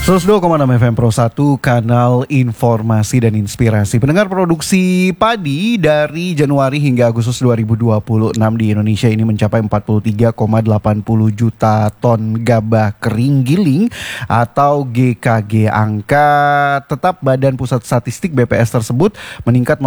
102,6 FM Pro 1, kanal informasi dan inspirasi. Pendengar, produksi padi dari Januari hingga Agustus 2026 di Indonesia ini mencapai 43,80 juta ton gabah kering giling atau GKG. Angka tetap Badan Pusat Statistik BPS tersebut meningkat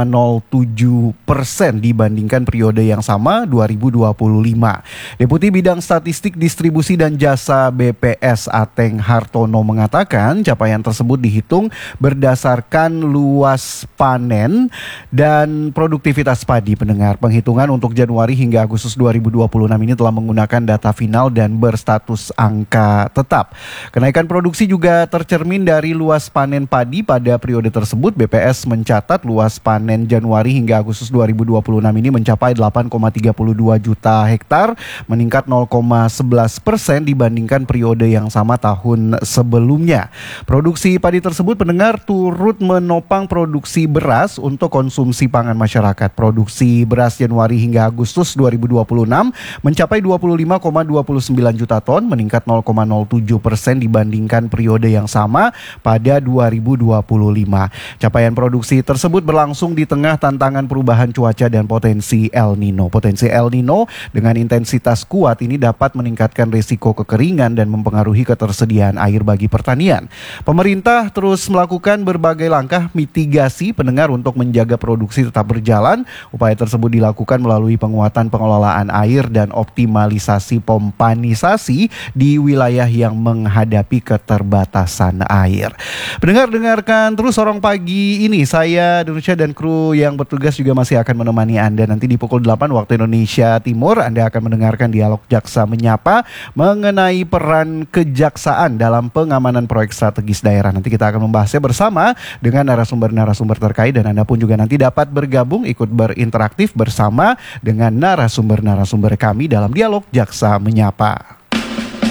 0,07% dibandingkan periode yang sama 2025. Deputi Bidang Statistik Distribusi dan Jasa BPS Ateng Hartono mengatakan capaian tersebut dihitung berdasarkan luas panen dan produktivitas padi. Pendengar, penghitungan untuk Januari hingga Agustus 2026 ini telah menggunakan data final dan berstatus angka tetap. Kenaikan produksi juga tercermin dari luas panen padi pada periode tersebut. BPS mencatat luas panen Januari hingga Agustus 2026 ini mencapai 8,32 juta hektar, meningkat 0,11% dibandingkan periode yang sama tahun sebelumnya. Produksi padi tersebut, pendengar, turut menopang produksi beras untuk konsumsi pangan masyarakat. Produksi beras Januari hingga Agustus 2026 mencapai 25,29 juta ton, meningkat 0,07% dibandingkan periode yang sama pada 2025. Capaian produksi tersebut berlangsung di tengah tantangan perubahan cuaca dan potensi El Nino. Potensi El Nino dengan intensitas kuat ini dapat meningkatkan risiko kekeringan dan mempengaruhi ketersediaan air bagi pertanian. Pemerintah terus melakukan berbagai langkah mitigasi, pendengar, untuk menjaga produksi tetap berjalan. Upaya tersebut dilakukan melalui penguatan pengelolaan air dan optimalisasi pompanisasi di wilayah yang menghadapi keterbatasan air. Pendengar, dengarkan terus Sorong Pagi ini. Saya Danusia dan kru yang bertugas juga masih akan menemani Anda. Nanti di pukul 8 waktu Indonesia Timur Anda akan mendengarkan dialog Jaksa Menyapa mengenai peran kejaksaan dalam pengamanan proyek strategis daerah. Nanti kita akan membahasnya bersama dengan narasumber-narasumber terkait, dan Anda pun juga nanti dapat bergabung ikut berinteraktif bersama dengan narasumber-narasumber kami dalam dialog Jaksa Menyapa.